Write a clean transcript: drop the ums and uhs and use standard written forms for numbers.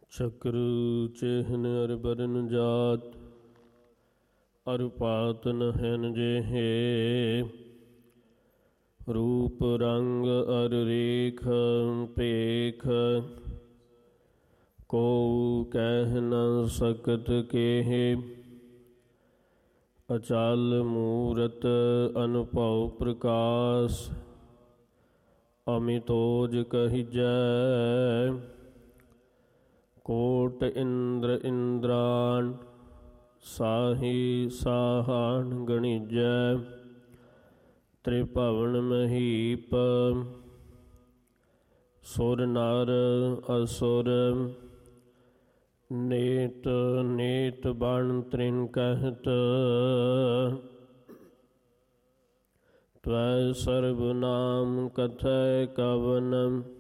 चक्र चेहन अर बरन जात अर पात नहन जेहे रूप रंग अर रेख पेख को कह न सकत केहे अचल मूरत अनुभव प्रकाश अमितोज कहिजै कोट इंद्र इंद्रान साही साहान गणिजै त्रिभवन महीप सुर नर असुर नेत नेत बन त्रिन कहत त्वै सर्वनाम कथय कवन